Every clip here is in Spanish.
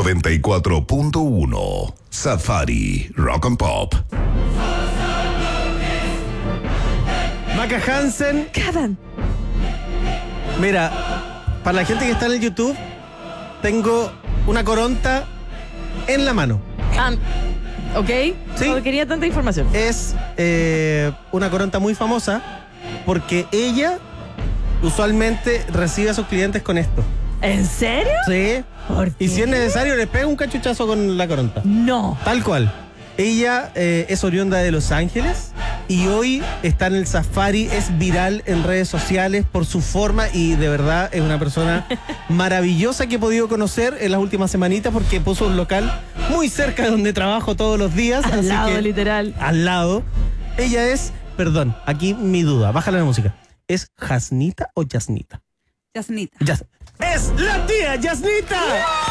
94.1 Safari Rock and Pop. Maca Hansen. Caban. Mira, para la gente que está en el YouTube, tengo una coronta en la mano. Ok. Sí. No quería tanta información. Es una coronta muy famosa porque ella usualmente recibe a sus clientes con esto. ¿En serio? Sí. ¿Por qué? Y si es necesario, le pega un cachuchazo con la coronta. No. Tal cual. Ella es oriunda de Los Ángeles y hoy está en el Safari, es viral en redes sociales por su forma y de verdad es una persona maravillosa que he podido conocer en las últimas semanitas porque puso un local muy cerca de donde trabajo todos los días. Al así lado, que, literal. Al lado. Ella es, perdón, aquí mi duda, bájale la música. ¿Es Jasnita o Yasnita? Yasnita. ¡Es la tía Yasnita!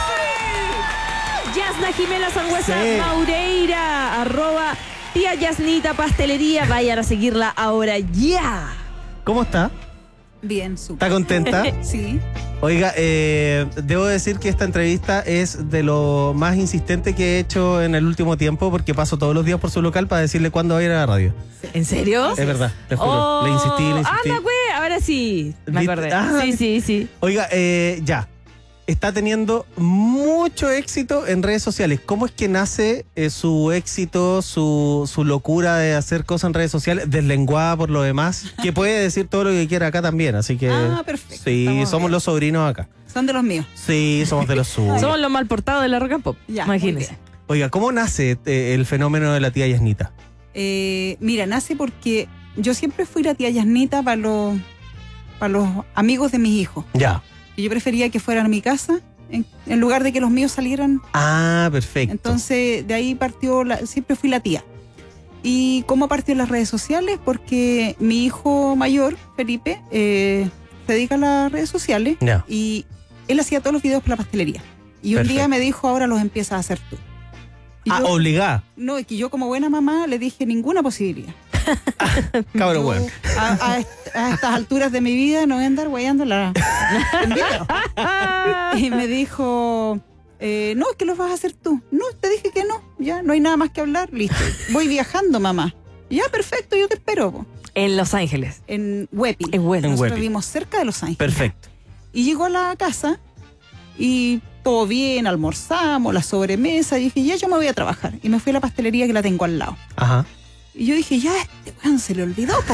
Yasna Jimena Sangüesa Sí. Maureira, @tía Yasnita Pastelería. Vayan a seguirla ahora ya. ¿Cómo está? Bien, súper. ¿Está contenta? Sí. Oiga, debo decir que esta entrevista es de lo más insistente que he hecho en el último tiempo porque paso todos los días por su local para decirle cuándo va a ir a la radio. ¿En serio? Es verdad, te juro. Oh, Le insistí. Anda, güey, ahora sí. Me ¿Viste? acordé. Ah. Sí. Oiga, ya. Está teniendo mucho éxito en redes sociales. ¿Cómo es que nace su éxito, su locura de hacer cosas en redes sociales, deslenguada por lo demás? Que puede decir todo lo que quiera acá también, así que... Perfecto. Sí, Estamos somos bien. los sobrinos acá. Son de los míos. Sí, somos de los suyos. Somos los mal portados de la Rock and Pop. Ya, Imagínense. muy Oiga, ¿cómo nace el fenómeno de la tía Yasnita? Mira, nace porque yo siempre fui la tía Yasnita para los amigos de mis hijos. Ya. Y yo prefería que fueran a mi casa en lugar de que los míos salieran. Ah, perfecto. Entonces, de ahí partió, siempre fui la tía. ¿Y cómo partió en las redes sociales? Porque mi hijo mayor, Felipe, se dedica a las redes sociales Ya. y él hacía todos los videos para la pastelería. Y un día Perfecto. me dijo, ahora los empiezas a hacer tú. Y yo, obligada. no, es que yo como buena mamá le dije ninguna posibilidad. Cabrón, Yo, bueno. a estas alturas de mi vida no voy a andar guayando en video. Y me dijo, no, es que los vas a hacer tú. No, te dije que no, ya no hay nada más que hablar, listo. Voy viajando, mamá. Ya, perfecto, yo te espero. Po. En Los Ángeles. En Huepil. En Huepil. Nosotros Huepil. vivimos cerca de Los Ángeles. Perfecto. Y llegó a la casa y todo bien, almorzamos, la sobremesa. Y dije, ya yo me voy a trabajar. Y me fui a la pastelería que la tengo al lado. Ajá. Y yo dije, ya, este weón se le olvidó, po.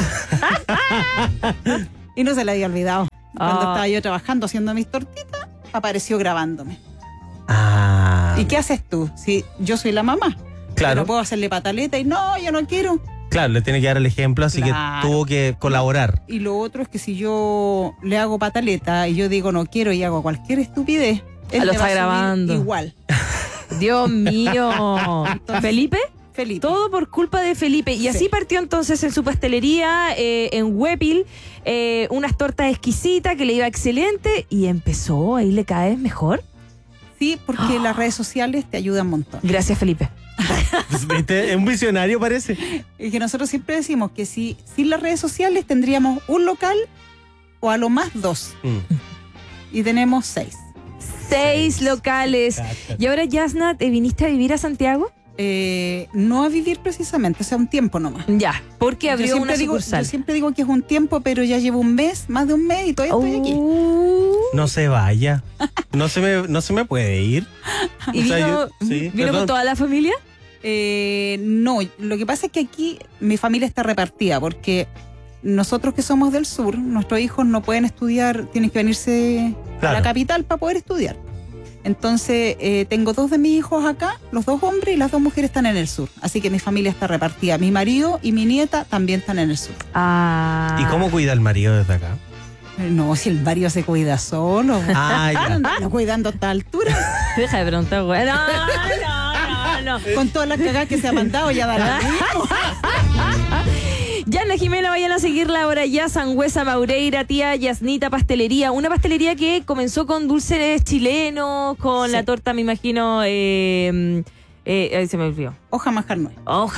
Y no se le había olvidado. Cuando estaba yo trabajando haciendo mis tortitas, apareció grabándome. Ah. ¿Y qué haces tú? Si yo soy la mamá. Claro. No puedo hacerle pataleta y no, yo no quiero. Claro, le tiene que dar el ejemplo, así Claro. que tuvo que colaborar. Y lo otro es que si yo le hago pataleta y yo digo no quiero y hago cualquier estupidez, él Lo le va está a subir grabando. igual. Dios mío. ¿Felipe? Felipe. Todo por culpa de Felipe. Y así Sí. partió entonces en su pastelería, en Huepil, unas tortas exquisitas que le iba excelente y empezó a irle cada vez mejor. Sí, porque las redes sociales te ayudan un montón. Gracias, Felipe. ¿Viste? Es un visionario, parece. Y que nosotros siempre decimos que si sin las redes sociales tendríamos un local o a lo más 2. Y tenemos 6. 6 locales. Cáchate. Y ahora, Yasna, ¿te viniste a vivir a Santiago? No a vivir precisamente, o sea, un tiempo nomás. Ya, porque Yo abrió siempre una digo- sucursal. Yo siempre digo que es un tiempo, pero ya llevo un mes, más de un mes y todavía estoy aquí. No se vaya. No se me puede ir. ¿Y O sea, vino, sí, vino perdón. con toda la familia? No, lo que pasa es que aquí mi familia está repartida porque nosotros que somos del sur, nuestros hijos no pueden estudiar, tienen que venirse a Claro. la capital para poder estudiar. Entonces, tengo 2 de mis hijos acá, los 2 hombres y las 2 mujeres están en el sur. Así que mi familia está repartida. Mi marido y mi nieta también están en el sur. Ah. ¿Y cómo cuida el marido desde acá? No, si el marido se cuida solo. Ah, ya. Lo cuidando a esta altura. Deja de preguntar, güey. No. Con todas las cagadas que se ha mandado, ya da lo mismo. Yasna Jimena, vayan a seguirla ahora ya. Sangüesa Maureira, tía Yasnita Pastelería. Una pastelería que comenzó con dulces chilenos, con Sí. la torta, me imagino. Ahí se me olvidó. Hoja manjar nuez.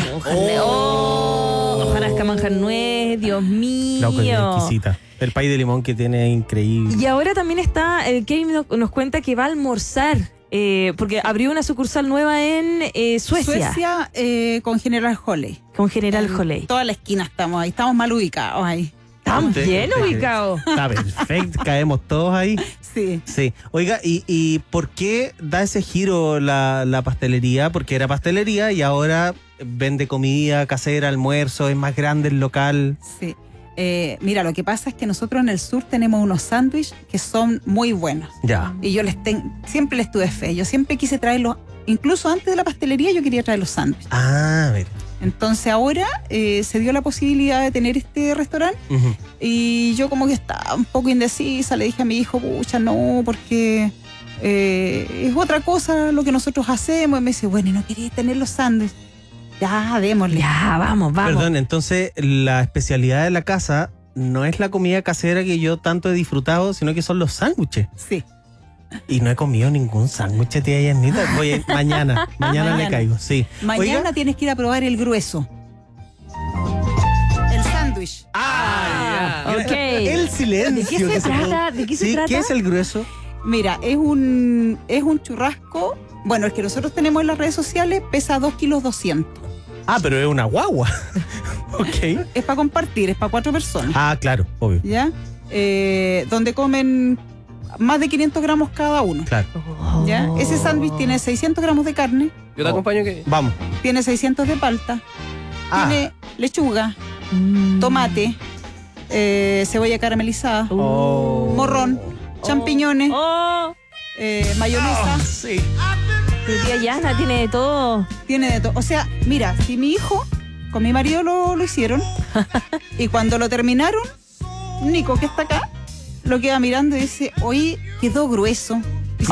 Hojarasca manjar nuez, Dios mío. Loco, es exquisita. El pay de limón que tiene es increíble. Y ahora también está, el Kevin nos cuenta que va a almorzar Porque abrió una sucursal nueva en Suecia. Con General Holley. Con General Holley. Toda la esquina estamos ahí, estamos mal ubicados ahí. Estamos Sí, bien sí, sí. ubicados. Está perfecto, caemos todos ahí. Sí. Sí. Oiga, ¿y por qué da ese giro la pastelería? Porque era pastelería y ahora vende comida casera, almuerzo, es más grande el local. Sí. Mira, lo que pasa es que nosotros en el sur tenemos unos sándwiches que son muy buenos. Ya. Y yo siempre les tuve fe. Yo siempre quise traerlos, incluso antes de la pastelería yo quería traer los sándwiches. Ah, a ver. Entonces ahora se dio la posibilidad de tener este restaurante Ujú. y yo como que estaba un poco indecisa. Le dije a mi hijo, pucha, no, porque es otra cosa lo que nosotros hacemos. Y me dice, bueno, ¿y no queréis tener los sándwiches? Ya, démosle. Ya, vamos. Perdón, entonces la especialidad de la casa no es la comida casera que yo tanto he disfrutado, sino que son los sándwiches. Sí. Y no he comido ningún sándwich, tía Yasnita. Voy a ir mañana le Mañana. caigo, sí. Mañana Oiga. tienes que ir a probar el grueso. El sándwich. Ah, ok. El silencio. ¿De qué se que trata? ¿De qué se Sí, trata? ¿qué es el grueso? Mira, es un churrasco. Bueno, el que nosotros tenemos en las redes sociales pesa 2,2 kilos. Ah, pero es una guagua. Ok. Es para compartir, es para 4 personas. Ah, claro, obvio. ¿Ya? Donde comen más de 500 gramos cada uno. Claro. ¿Ya? Ese sándwich tiene 600 gramos de carne, Yo te acompaño que. Vamos. tiene 600 de palta, Ah. tiene lechuga, tomate, cebolla caramelizada, Oh. morrón, champiñones, Oh, mayonesa. Sí. tu tía Yana tiene de todo. Tiene de todo. O sea, mira, si mi hijo con mi marido lo hicieron y cuando lo terminaron, Nico, que está acá, lo queda mirando y dice, oye, quedó grueso. Dice,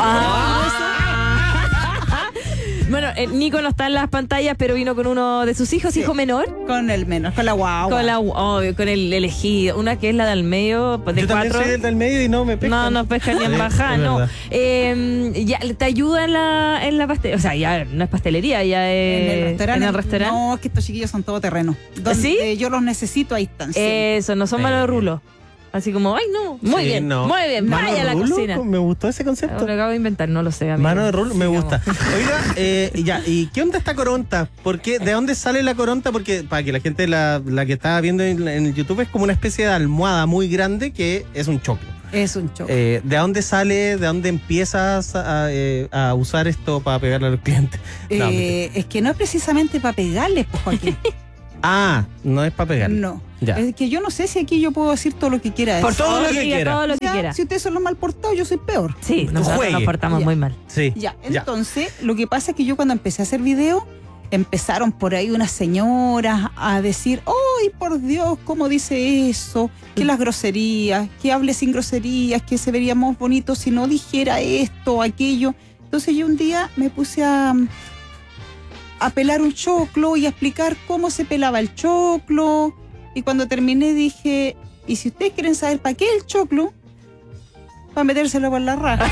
Bueno, Nico no está en las pantallas, pero vino con uno de sus hijos, Sí. hijo menor. con el menos, con la guagua. Obvio, con el elegido. Una que es la del medio, pues, de Yo también 4. soy el del medio y no me pescan. No pesca ni en Sí, bajada, es no. verdad. Ya, te ayuda en la pastelería. O sea, ya no es pastelería, ya es. En el restaurante. En el restaurante. No, es que estos chiquillos son todo terreno. Donde ¿Sí? yo los necesito, ahí están. siempre. Eso, no son malos de rulo. Así como, ay, no. Muy Sí, bien, no. muy bien. ¿Mano Vaya de a la rulo? cocina. Me gustó ese concepto. Lo acabo de inventar, no lo sé, amigo. Mano de rulo, me Sigamos. gusta. Oiga, ya, ¿y qué onda esta coronta? ¿De dónde sale la coronta? Porque para que la gente la que estaba viendo en el YouTube es como una especie de almohada muy grande que es un choclo. Es un show. ¿De dónde sale, de dónde empiezas a usar esto para pegarle a los clientes? No, Es que no es precisamente para pegarles, pues, Joaquín. no es para pegarle. No. Ya. Es que yo no sé si aquí yo puedo decir todo lo que quiera Por decir. todo lo que Diga quiera. todo lo que Ya, quiera. si ustedes son los mal portados, yo soy peor. Sí, nosotros Juegue. nos portamos Ya. muy mal. Sí. Ya, entonces, lo que pasa es que yo cuando empecé a hacer video, empezaron por ahí unas señoras a decir, ¡ay, por Dios, cómo dice eso! Que las groserías, que hable sin groserías, que se vería más bonito si no dijera esto o aquello. Entonces yo un día me puse a pelar un choclo y a explicar cómo se pelaba el choclo. Y cuando terminé dije, ¿y si ustedes quieren saber para qué el choclo? Para metérselo por la raja.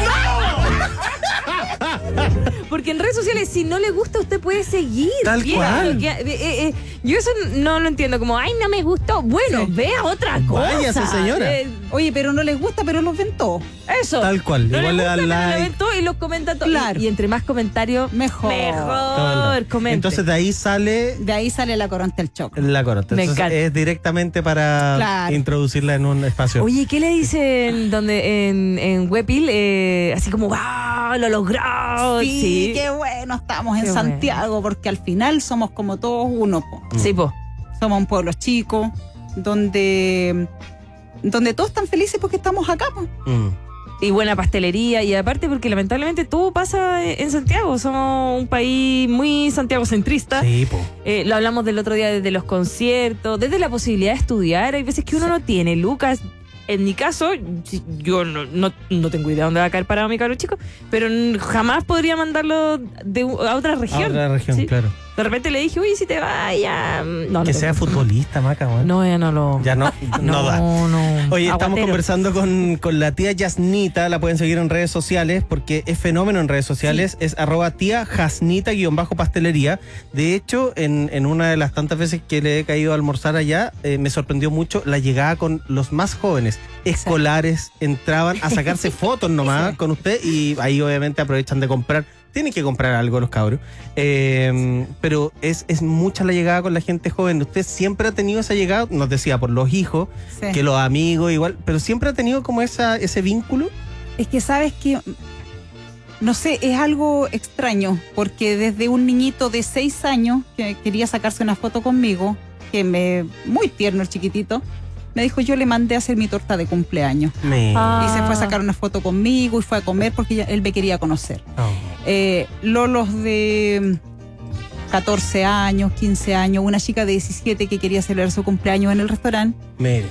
Porque en redes sociales, si no le gusta, usted puede seguir. Tal viendo cual. lo que- yo eso no lo entiendo. Como, ay, no me gustó. Bueno, Sí. vea otra cosa. Váyase, señora. Oye, pero no les gusta, pero los ven todos. Eso. Tal cual. No Igual le le dan gusta, pero lo like. ven todo y los comenta todo. Claro. Y entre más comentarios, Mejor. Todo el rato. mejor. Comente. Entonces de ahí sale De ahí sale la coronta del choclo. la coronta. Me Entonces, encanta. es directamente para Claro. introducirla en un espacio. Oye, ¿qué le dicen en Wepil? Así como, ¡wow! Lo logró. Sí, qué bueno estamos en Qué Santiago, porque al final somos como todos uno, po. Sí, po. Somos un pueblo chico, donde todos están felices porque estamos acá, po. Y buena pastelería. Y aparte, porque lamentablemente todo pasa en Santiago. Somos un país muy santiagocentrista. Sí, po. Lo hablamos del otro día desde los conciertos, desde la posibilidad de estudiar. Hay veces que uno no tiene. Lucas, en mi caso, yo no tengo idea dónde va a caer parado mi cabro chico, pero jamás podría mandarlo a otra región. A otra región, ¿sí? claro. De repente le dije, oye, si te vas, ya. No, Que no sea tengo. futbolista, Maca, weón. No, ya no lo. Ya no da. No. Oye, estamos Aguatero. conversando con la tía Yasnita, la pueden seguir en redes sociales porque es fenómeno en redes sociales, es @tía Jasnita_pastelería. De hecho, en una de las tantas veces que le he caído a almorzar allá, me sorprendió mucho la llegada con los más jóvenes, escolares, entraban a sacarse fotos nomás con usted y ahí obviamente aprovechan de comprar. Tienen que comprar algo los cabros. Pero es mucha la llegada con la gente joven. Usted siempre ha tenido esa llegada, nos decía, por los hijos, Sí. que los amigos igual, pero siempre ha tenido como ese vínculo. Es que sabes que, no sé, es algo extraño, porque desde un niñito de 6 años que quería sacarse una foto conmigo, muy tierno el chiquitito, me dijo, yo le mandé a hacer mi torta de cumpleaños. Ah. Y se fue a sacar una foto conmigo y fue a comer porque él me quería conocer. Lolos de 14 años, 15 años, una chica de 17 que quería celebrar su cumpleaños en el restaurante. Mire.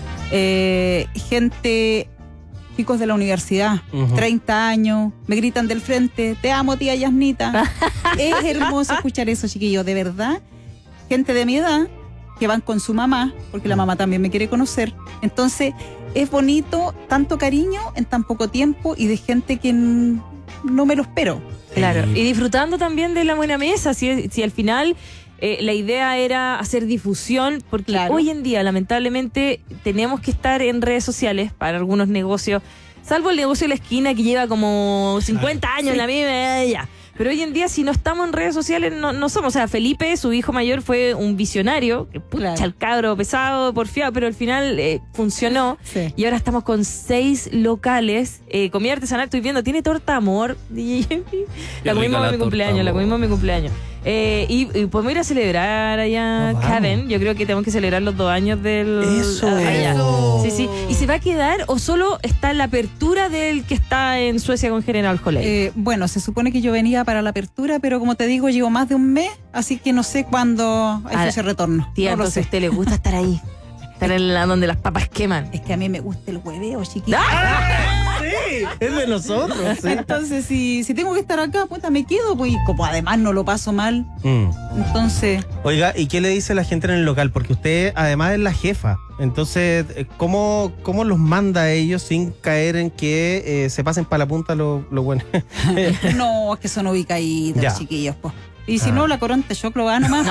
Gente, chicos de la universidad, Ujú. 30 años, me gritan del frente, te amo, tía Yasnita. Es hermoso escuchar eso, chiquillos, de verdad. Gente de mi edad que van con su mamá, porque la mamá también me quiere conocer. Entonces, es bonito tanto cariño en tan poco tiempo y de gente que no me lo espero. Claro, Sí. y disfrutando también de la buena mesa, si al final la idea era hacer difusión, porque Claro. hoy en día lamentablemente tenemos que estar en redes sociales para algunos negocios, salvo el negocio de la esquina que lleva como 50 años en la misma, ya. Pero hoy en día si no estamos en redes sociales no somos, o sea, Felipe, su hijo mayor, fue un visionario, que pucha, Claro. el cabro pesado, porfiado, pero al final funcionó. Sí. Y ahora estamos con 6 locales. Comida artesanal, estoy viendo, tiene torta amor. La comimos rica la en mi cumpleaños, torta la amor. comimos en mi cumpleaños. Y podemos ir a celebrar allá, Nos vamos. Caden. Yo creo que tenemos que celebrar los 2 años del. Eso allá. es. Sí, sí. ¿Y se va a quedar o solo está la apertura del que está en Suecia con General Holley? Bueno, se supone que yo venía para la apertura, pero como te digo, llevo más de un mes, así que no sé cuándo hay ese retorno. Tía, No lo entonces a sé. usted le gusta estar ahí. Estar en donde las papas queman. Es que a mí me gusta el hueveo, chiquito. Sí, es de nosotros. Sí. Entonces, si tengo que estar acá, puta, me quedo, pues, y como además no lo paso mal, entonces, Oiga, ¿y qué le dice la gente en el local? Porque usted además es la jefa. Entonces, ¿cómo los manda a ellos sin caer en que se pasen para la punta lo bueno? no, es que son ubicaditos, Ya. chiquillos, pues. Y si no, la Coronte Shock lo va nomás.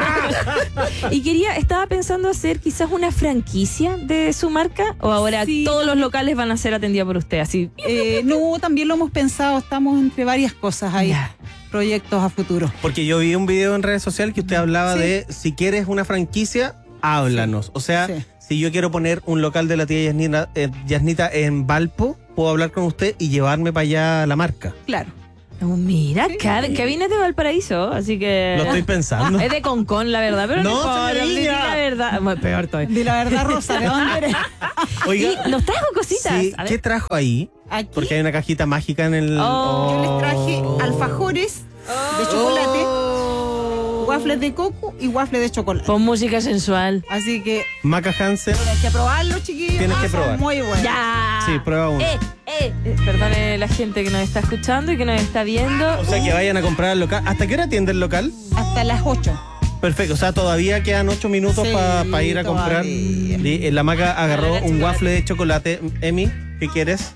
Y estaba pensando hacer quizás una franquicia de su marca, o ahora Sí. todos los locales van a ser atendidos por usted, así. No, también lo hemos pensado, estamos entre varias cosas ahí, Ya. proyectos a futuro. Porque yo vi un video en redes sociales que usted hablaba Sí. de si quieres una franquicia, háblanos. O sea, Sí. si yo quiero poner un local de la tía Yasnita en Valpo, puedo hablar con usted y llevarme para allá la marca. Claro. Oh, mira, Cabina es de Valparaíso, así que. Lo estoy pensando. Es de Concón, la verdad, pero No, importa, señorita. la verdad. Bueno, peor todavía. De la verdad, Rosa, ¿de dónde eres? Y nos trajo cositas. sí, A ver. ¿qué trajo ahí? Aquí Porque hay una cajita mágica en el... Oh. yo les traje alfajores de chocolate, waffles de coco y waffles de chocolate. Pon música sensual. Así que Maca Hansen. tienes que probarlo, chiquillos. Tienes que Son probar. muy buenos. ¡Ya! Sí, prueba uno. Perdone la gente que nos está escuchando y que nos está viendo. O sea, que vayan a comprar al local. ¿Hasta qué hora atiende el local? Hasta las 8. Perfecto, o sea, todavía quedan 8 minutos Sí, para ir a comprar. todavía. La Maca agarró Chocolate. un waffle de chocolate. Emi, ¿qué quieres?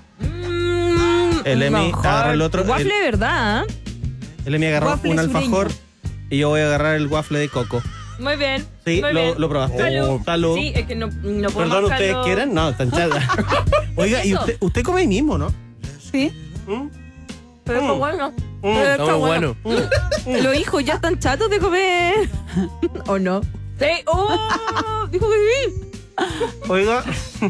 El Emi mejor. agarra el otro. Waffle de verdad. El Emi agarró Waffle un alfajor sureño. y yo voy a agarrar el waffle de coco. Muy bien. Sí, muy lo- bien. lo probaste. Salud. Salud. Sí, es que no podemos. Perdón, ¿ustedes dejarlo- quieren? No, están chadas. Oiga, y Eso? usted come ahí mismo, ¿no? Sí. Pero está bueno. Pero está bueno. Los hijos ya están chatos de comer. ¿O no? Sí. ¡Oh! Dijo que sí. Oiga.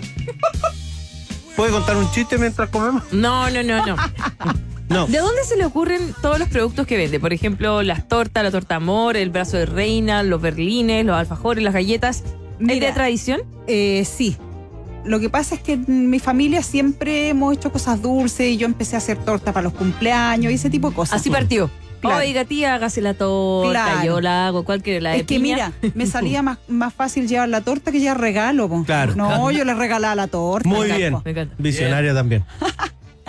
¿Puede contar un chiste mientras comemos? No. No. ¿De dónde se le ocurren todos los productos que vende? Por ejemplo, las tortas, la torta amor, el brazo de reina, los berlines, los alfajores, las galletas. ¿Es Mira, de tradición? Sí. Lo que pasa es que en mi familia siempre hemos hecho cosas dulces y yo empecé a hacer torta para los cumpleaños y ese tipo de cosas. Así partió. Claro. Oiga, tía, hágase la torta, Claro. yo la hago, cualquiera, la de Es que piña. mira, me salía más fácil llevar la torta que llevar regalo. Po. Claro. No, yo le regalaba la torta. Muy ya, bien. po. Me encanta. Visionaria también.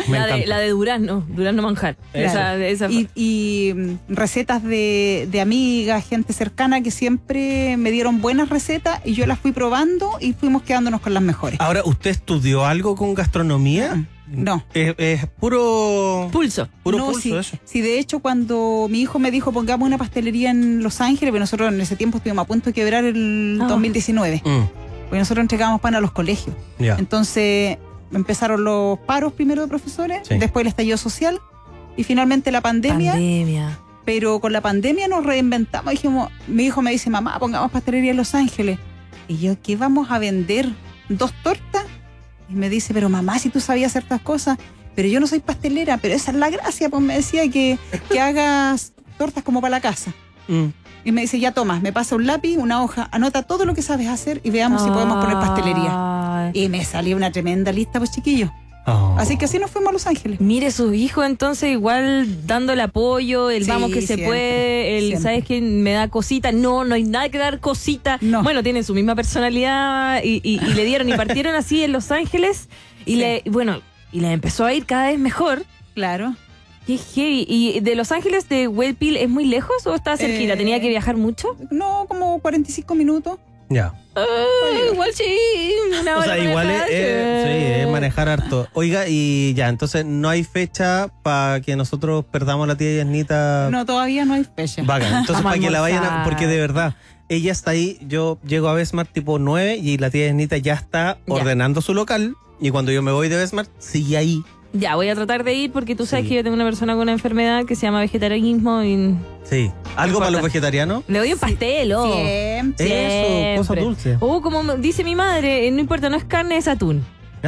Me encanta. La de durazno manjar. Claro. Esa Y recetas de amigas, gente cercana que siempre me dieron buenas recetas y yo las fui probando y fuimos quedándonos con las mejores. Ahora, ¿usted estudió algo con gastronomía? No. Es puro pulso. puro No, pulso sí, eso. sí, de hecho, cuando mi hijo me dijo pongamos una pastelería en Los Ángeles, porque nosotros en ese tiempo estuvimos a punto de quebrar el 2019, porque nosotros entregábamos pan a los colegios. Ya. Entonces empezaron los paros primero de profesores, Sí. después el estallido social y finalmente la pandemia. Pandemia. Pero con la pandemia nos reinventamos. Dijimos, mi hijo me dice, mamá, pongamos pastelería en Los Ángeles. Y yo, ¿qué vamos a vender? ¿2 tortas? Y me dice, pero mamá, si tú sabías hacer estas cosas, pero yo no soy pastelera, pero esa es la gracia. Pues me decía que hagas tortas como para la casa. Y me dice, ya toma, me pasa un lápiz, una hoja, anota todo lo que sabes hacer y veamos si podemos poner pastelería. Ay. Y me salió una tremenda lista, pues chiquillos. Oh. Así que así nos fuimos a Los Ángeles. Mire, sus hijos entonces igual dando el apoyo, el Sí, vamos que se siempre, puede, el siempre. ¿sabes qué? Me da cosita. No hay nada que dar cosita. No. Bueno, tienen su misma personalidad y le dieron y partieron así en Los Ángeles y Sí. y le empezó a ir cada vez mejor. Claro. Qué heavy. ¿Y de Los Ángeles de Wellpil es muy lejos o está cerquita? ¿Tenía que viajar mucho? No, como 45 minutos. Ya. Igual sí, una hora. O sea, por igual acá. sí, es manejar harto. Oiga, y ya, entonces no hay fecha para que nosotros perdamos a la tía Yasnita. No, todavía no hay fecha. Bacán. Entonces, Vamos a para que la vayan almorzar. porque de verdad, ella está ahí, yo llego a Besmart tipo 9 y la tía Yasnita ya está Ya. ordenando su local y cuando yo me voy de Besmart, sigue ahí. Ya, voy a tratar de ir porque tú sabes Sí. que yo tengo una persona con una enfermedad que se llama vegetarianismo y Sí. ¿Algo para los importa. vegetarianos? le doy un pastel, oh. Siempre. Eso, cosa Siempre. dulce. Como dice mi madre, no importa, no es carne, es atún.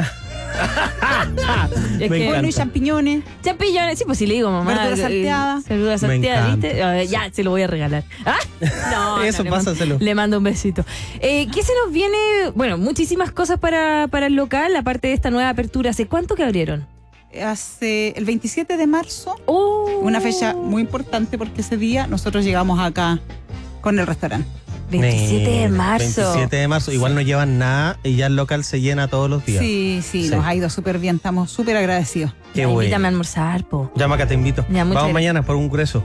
Es Me que Bueno, y encanta. champiñones. champiñones, sí, pues sí le digo, mamá. Verdura salteada. Verdura salteada, Me ¿viste? encanta. Ya, se lo voy a regalar. ¿Ah? No, Eso, le mando- pásaselo. Le mando un besito. ¿Qué se nos viene? Bueno, muchísimas cosas para el local, aparte de esta nueva apertura. ¿Hace cuánto que abrieron? Hace el 27 de marzo, Oh. una fecha muy importante porque ese día nosotros llegamos acá con el restaurante. 27 de marzo. 27 de marzo. Igual no llevan nada y ya el local se llena todos los días. Sí, Sí. nos ha ido súper bien, estamos súper agradecidos. Qué Ya, bueno. invítame a almorzar, po. Llama acá, te invito. Ya, muchas Vamos gracias. mañana por un grueso.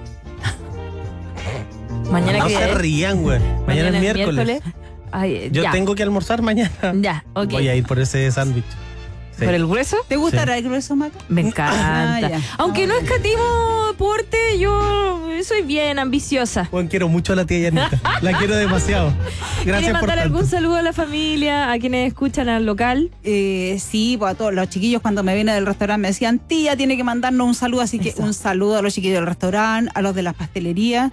Mañana No que se rían, güey. Mañana es miércoles. Ay, Yo ya. tengo que almorzar mañana. Ya, ok. Voy a ir por ese sándwich. Sí. ¿Por el grueso? ¿Te gustará el grueso, Maca? Me encanta. Ah, ya. Aunque no escatimo deporte, yo soy bien ambiciosa. Bueno, quiero mucho a la tía Yanita. La quiero demasiado. ¿Quiere Gracias por mandar tanto. algún saludo a la familia, a quienes escuchan al local? Sí, pues a todos los chiquillos cuando me vine del restaurante me decían, tía, tiene que mandarnos un saludo, así que Eso. un saludo a los chiquillos del restaurante, a los de las pastelerías,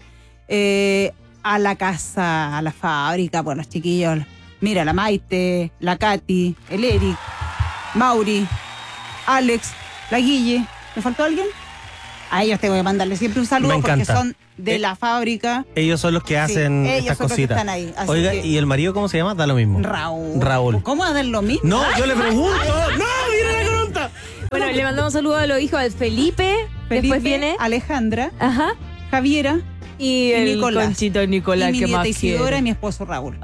a la casa, a la fábrica, pues los chiquillos, mira, la Maite, la Katy, el Eric, Mauri, Alex, la Guille, ¿me faltó alguien? A ellos tengo que mandarles siempre un saludo Me porque encanta. son de la fábrica. Ellos son los que hacen ellos estas son los que cositas. están ahí, así Oiga, que- ¿y el marido cómo se llama? Da lo mismo. Raúl. ¿Cómo hacen lo mismo? No, yo le pregunto. ¡No! ¡Mira la pregunta! Bueno, le mandamos saludos a los hijos de Felipe. Después viene. Alejandra, Ajá. Javiera Y el Nicolás. Conchito Nicolás, y mi que más nieta Isidora quiere. y mi esposo Raúl.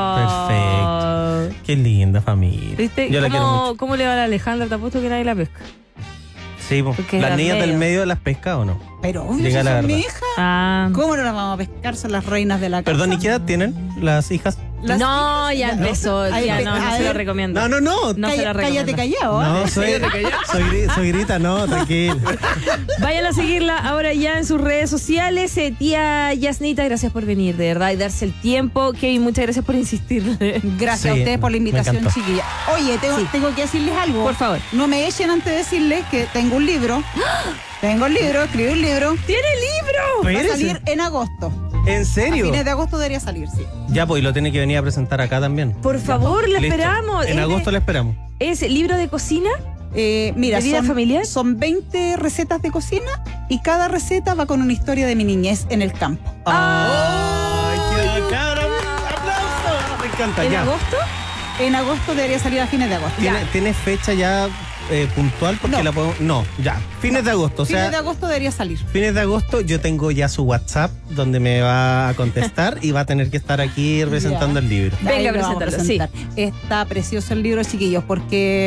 Ah. Qué linda familia. ¿Viste? Yo la quiero mucho. ¿Cómo le va a la Alejandra? Te apuesto que nadie la pesca. Sí, po. Porque ¿Las era niñas del medio. medio las pesca o no? Pero obvio, Diga si la son mi verdad. hija. Ah. ¿Cómo no las vamos a pescar? Son las reinas de la casa. Perdón, ¿y qué edad tienen las hijas? Las No, hijas- ya empezó. Ay, Ya, no a se lo ver. recomiendo. No. No se lo Cállate recomiendo. callado. ¿ah? No, soy grita, no, tranquilo. Vayan a seguirla ahora ya en sus redes sociales. Tía Yasnita, gracias por venir, de verdad, y darse el tiempo. Kevin, muchas gracias por insistir. Gracias a Sí, ustedes por la me invitación, encantó. chiquilla. Oye, tengo que decirles algo. Por favor. No me echen antes de decirles que tengo un libro. Tengo el libro, escribí un libro. ¡Tiene libro! Va a Espérese. salir en agosto. ¿En A serio? fines de agosto debería salir, sí. Ya, pues, y lo tiene que venir a presentar acá también. Por favor, la Listo. esperamos. En agosto la esperamos. ¿Es libro de cocina? Mira, ¿De vida familiar? son 20 recetas de cocina y cada receta va con una historia de mi niñez en el campo. ¡Ay, qué bacán! ¡Aplausos! Me encanta, ¿En ya. agosto? En agosto debería salir a fines de agosto. ¿Tiene fecha ya puntual? Porque No. la podemos... No, ya. Fines de agosto, o sea... Fines de agosto debería salir. Fines de agosto yo tengo ya su WhatsApp donde me va a contestar y va a tener que estar aquí representando Ya. el libro. Venga, Ahí lo vamos a preséntalo, sí. presentar. Está precioso el libro, chiquillos, porque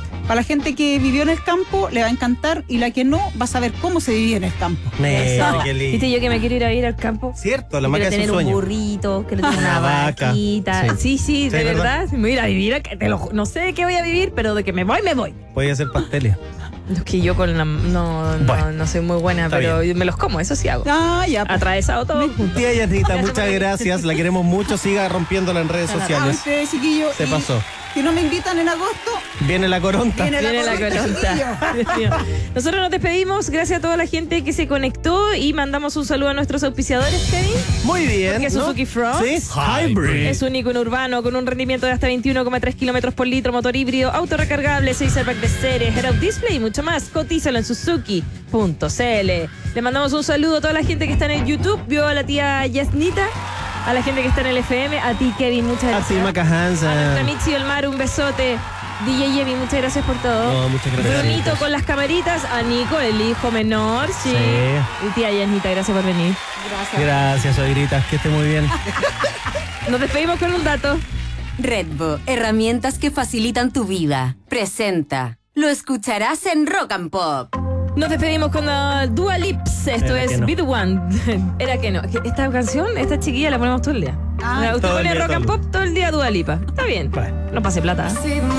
Para la gente que vivió en el campo le va a encantar y la que no va a saber cómo se vivía en el campo. Mira, qué Viste, lindo. yo que me quiero ir a vivir al campo. Cierto, la Quiero maca es un tener un sueño. burrito, quiero tener una Una vaca. vaquita. Sí, Sí, de ¿verdad? verdad. Me voy a ir a vivir, no sé de qué voy a vivir, pero de que me voy, me voy. Podía hacer pasteles. Es que yo con la, no soy muy buena, está pero me los como, eso sí hago. Ah, ya. pues. Atravesado todo. Tía Yanita, muchas gracias. La queremos mucho. Siga rompiéndola en redes Ah, sociales. ustedes, chiquillos. Se y pasó. Si no me invitan en agosto, Viene la coronta. Viene Viene la coronta, coronta. Dios mío. Nosotros nos despedimos. Gracias a toda la gente que se conectó y mandamos un saludo a nuestros auspiciadores, Kevin. Muy bien. Porque ¿no? Suzuki Front Sí, hybrid. es un icono urbano con un rendimiento de hasta 21,3 kilómetros por litro, motor híbrido, auto recargable, 6 airbags de serie, head-up display y mucho más. Cotízalo en suzuki.cl. Le mandamos un saludo a toda la gente que está en el YouTube. Vio a la tía Yasnita, a la gente que está en el FM, a ti, Kevin, muchas Así, gracias. Maca A nuestra Hansen. Mitzi del Mar, un besote. DJ Yevi, muchas gracias por todo. No, muchas gracias. Brunito con las camaritas, a Nico, el hijo menor, sí. Sí. Y tía Yasnita, gracias por venir. gracias. Gracias, suegritas. Que esté muy bien. Nos despedimos con un dato. Redbo, herramientas que facilitan tu vida. Presenta. Lo escucharás en Rock and Pop. Nos despedimos con Dua Lips. Esto Era es que no. Be The One. Era que no. Esta canción, esta chiquilla la ponemos todo el día. Ah, Usted todo el pone día, Rock and todo el Pop todo el día Dua Lipa. Está bien. Bueno. No pase plata.